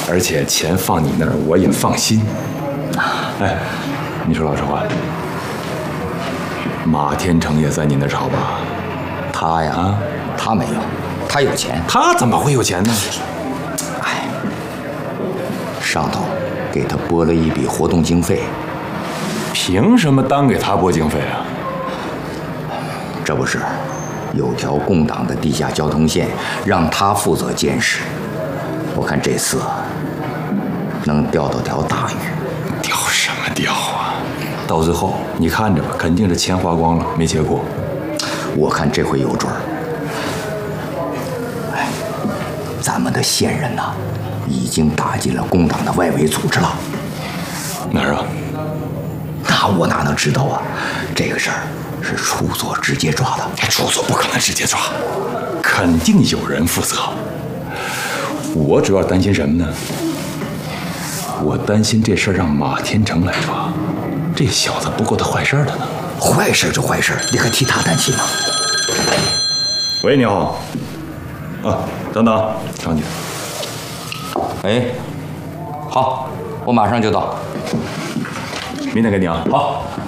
而且钱放你那儿我也放心。哎，你说老实话，马天成也在你那儿炒吧？ 他呀，他没有，他有钱。 他怎么会有钱呢？ 哎，上头给他拨了一笔活动经费。 凭什么单给他拨经费啊？ 这不是有条共党的地下交通线，让他负责监视。我看这次能钓到条大鱼。 钓什么钓啊？到最后你看着吧，肯定是钱花光了，没结果。 我看这回有准儿。哎，咱们的线人呐，已经打进了共党的外围组织了。 哪儿啊？ 那我哪能知道啊？这个事儿是处所直接抓的。 处所不可能直接抓，肯定有人负责。我主要担心什么呢？我担心这事儿让马天成来抓，这小子不够他坏事的呢。 坏事就坏事，你还替他担心吗？ 喂，你好。啊，等等，上去。 哎，好，我马上就到。 明天给你啊。 好。